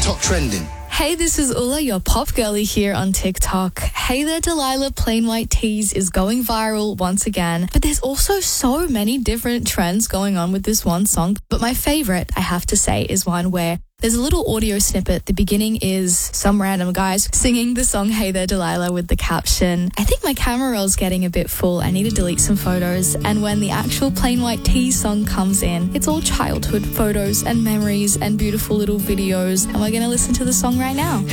TikTok trending. Hey, this is Ula, your pop girlie here on TikTok. Hey there, Delilah, Plain White Tees is going viral once again. But there's also so many different trends going on with this one song. But my favorite, I have to say, is one where there's a little audio snippet. The beginning is some random guys singing the song Hey There, Delilah with the caption, I think my camera roll's getting a bit full. I need to delete some photos. And when the actual Plain White Tees song comes in, it's all childhood photos and memories and beautiful little videos. And we're going to listen to the song right now.